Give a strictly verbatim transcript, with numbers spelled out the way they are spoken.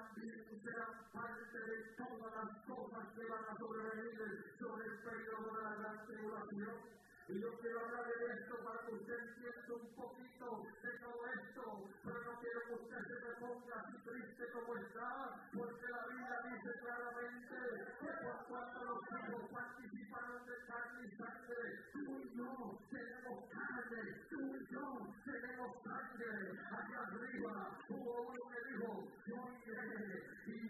también serán parte de todas las cosas que van a sobrevenir sobre el periodo de la gran tribulación. Y yo quiero hablar de esto para que usted entienda un poquito de todo esto, pero no quiero que usted se me ponga así triste como está, porque la Biblia dice claramente que por cuanto los hijos participaron de carne y sangre, tú y yo tenemos carne, tú y yo tenemos sangre. Allá arriba hubo uno que dijo, yo iré y